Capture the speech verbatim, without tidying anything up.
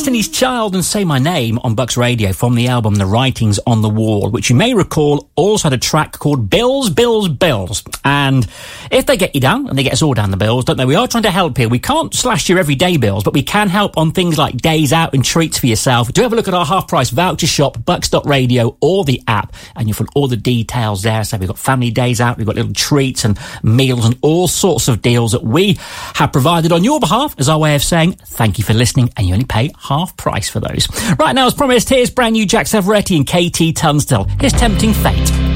Destiny's Child and Say My Name on Bucks Radio from the album The Writings on the Wall, which you may recall also had a track called Bills, Bills, Bills. And if they get you down, and they get us all down the bills, don't they? We are trying to help here. We can't slash your everyday bills, but we can help on things like days out and treats for yourself. Do have a look at our half-price voucher shop, bucks dot radio, or the app, and you'll find all the details there. So we've got family days out, we've got little treats and meals and all sorts of deals that we have provided on your behalf as our way of saying thank you for listening, and you only pay half price for those. Right now, as promised, here's brand new Jack Savoretti and K T Tunstall. Here's Tempting Fate.